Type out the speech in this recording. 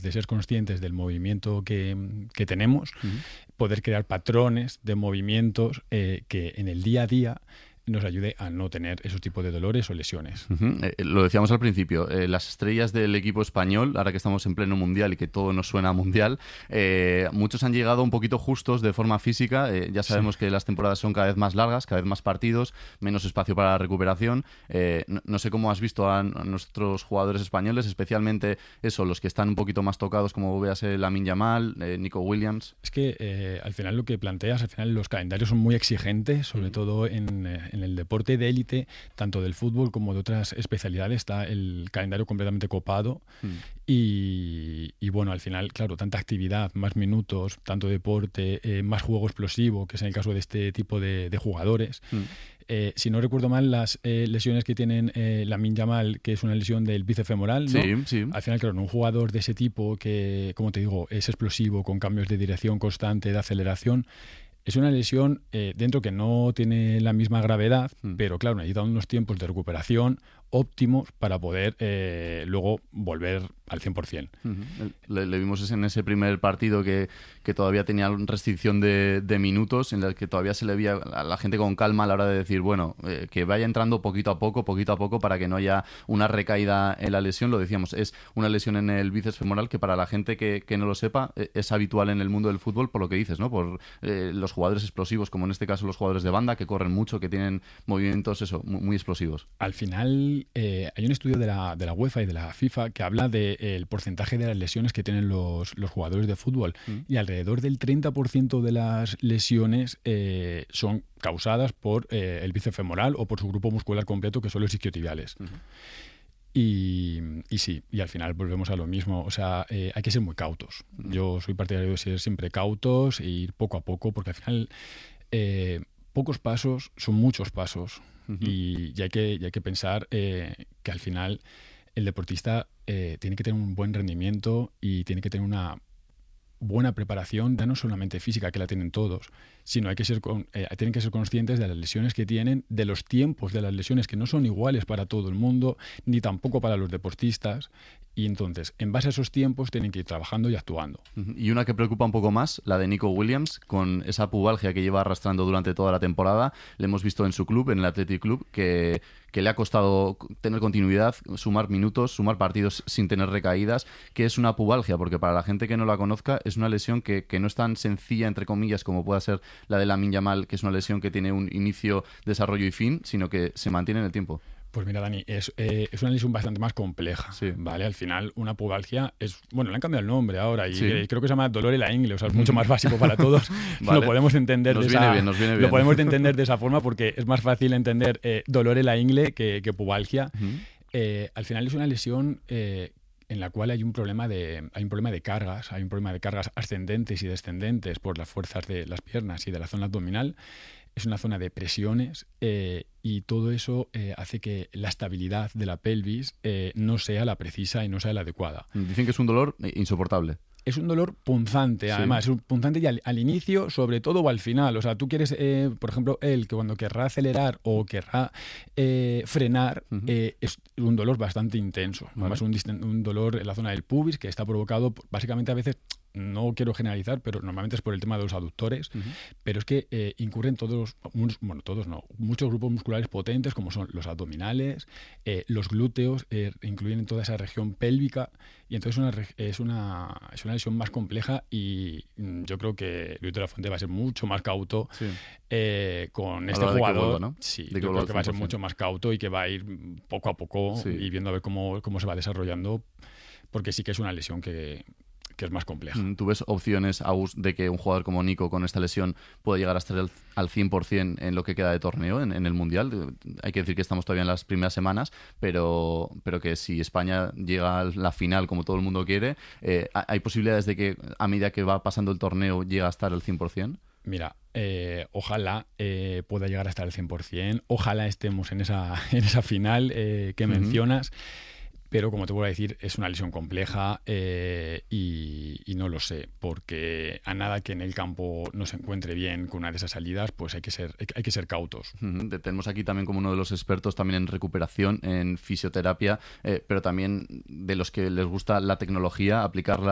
capaces de ser conscientes del movimiento que tenemos, poder crear patrones de movimientos que en el día a día nos ayude a no tener esos tipos de dolores o lesiones. Lo decíamos al principio, las estrellas del equipo español, ahora que estamos en pleno mundial y que todo nos suena a mundial, muchos han llegado un poquito justos de forma física. Ya sabemos que las temporadas son cada vez más largas, cada vez más partidos, menos espacio para la recuperación. No sé cómo has visto a nuestros jugadores españoles, especialmente los que están un poquito más tocados, como veas Lamine Yamal, Nico Williams. Es que al final lo que planteas, al final los calendarios son muy exigentes, sobre todo en el deporte de élite, tanto del fútbol como de otras especialidades, está el calendario completamente copado. Y bueno, al final, claro, tanta actividad, más minutos, tanto deporte, más juego explosivo, que es en el caso de este tipo de jugadores. Si no recuerdo mal, las lesiones que tienen Lamine Yamal, que es una lesión del bíceps femoral, ¿no? Sí. Al final, claro, un jugador de ese tipo que, como te digo, es explosivo, con cambios de dirección constante, de aceleración, es una lesión dentro que no tiene la misma gravedad, pero claro, necesita unos tiempos de recuperación óptimos para poder luego volver al 100%. Le vimos en ese primer partido que todavía tenía restricción de minutos, en el que todavía se le veía a la gente con calma a la hora de decir, bueno, que vaya entrando poquito a poco, para que no haya una recaída en la lesión. Lo decíamos, es una lesión en el bíceps femoral que para la gente que no lo sepa es habitual en el mundo del fútbol, por lo que dices, ¿no? Por los jugadores explosivos, como en este caso los jugadores de banda, que corren mucho, que tienen movimientos muy explosivos. Al final hay un estudio de la UEFA y de la FIFA que habla del porcentaje de las lesiones que tienen los jugadores de fútbol, y alrededor del 30% de las lesiones son causadas por el bíceps femoral o por su grupo muscular completo, que son los isquiotibiales. Y sí, y al final volvemos a lo mismo. O sea, hay que ser muy cautos. Yo soy partidario de ser siempre cautos e ir poco a poco, porque al final pocos pasos son muchos pasos. Y hay que pensar que al final el deportista tiene que tener un buen rendimiento y tiene que tener una buena preparación, ya no solamente física, que la tienen todos, sino tienen que ser conscientes de las lesiones que tienen, de los tiempos de las lesiones, que no son iguales para todo el mundo, ni tampoco para los deportistas. Y entonces, en base a esos tiempos, tienen que ir trabajando y actuando. Y una que preocupa un poco más, la de Nico Williams, con esa pubalgia que lleva arrastrando durante toda la temporada. Le hemos visto en su club, en el Athletic Club, que le ha costado tener continuidad, sumar minutos, sumar partidos sin tener recaídas. ¿Qué es una pubalgia? Porque para la gente que no la conozca, es una lesión que no es tan sencilla, entre comillas, como pueda ser la de Lamine Yamal, que es una lesión que tiene un inicio, desarrollo y fin, sino que se mantiene en el tiempo. Pues mira, Dani, es una lesión bastante más compleja, ¿vale? Al final, una pubalgia es... Bueno, le han cambiado el nombre ahora y creo que se llama dolor en la ingle, o sea, es mucho más básico para todos. Vale. Lo podemos entender nos viene bien. Lo podemos entender de esa forma porque es más fácil entender dolor en la ingle que pubalgia. Al final es una lesión en la cual hay un problema de cargas, hay un problema de cargas ascendentes y descendentes por las fuerzas de las piernas y de la zona abdominal. Es una zona de presiones y todo eso hace que la estabilidad de la pelvis no sea la precisa y no sea la adecuada. Dicen que es un dolor insoportable. Es un dolor punzante, además. Es un punzante ya al inicio, sobre todo, o al final. O sea, tú quieres, por ejemplo, él, que cuando querrá acelerar o querrá frenar, es un dolor bastante intenso. Vale. Además, un dolor en la zona del pubis que está provocado, básicamente a veces, no quiero generalizar, pero normalmente es por el tema de los aductores, pero es que incurren muchos grupos musculares potentes, como son los abdominales, los glúteos, incluyen toda esa región pélvica, y entonces es una lesión más compleja, y yo creo que Luis de la Fuente va a ser mucho más cauto con este jugador. Vuelva, ¿no? Sí, yo creo que va a ser mucho más cauto y que va a ir poco a poco y viendo a ver cómo se va desarrollando, porque sí que es una lesión que es más compleja. ¿Tú ves opciones, Agus, de que un jugador como Nico con esta lesión pueda llegar a estar al 100% en lo que queda de torneo, en el Mundial? Hay que decir que estamos todavía en las primeras semanas, pero que si España llega a la final como todo el mundo quiere, ¿hay posibilidades de que a medida que va pasando el torneo llegue a estar al 100%? Mira, ojalá pueda llegar a estar al 100%, ojalá estemos en esa final que mencionas. Pero, como te voy a decir, es una lesión compleja y no lo sé, porque a nada que en el campo no se encuentre bien con una de esas salidas, pues hay que ser cautos. Tenemos aquí también como uno de los expertos también en recuperación, en fisioterapia, pero también de los que les gusta la tecnología, aplicarla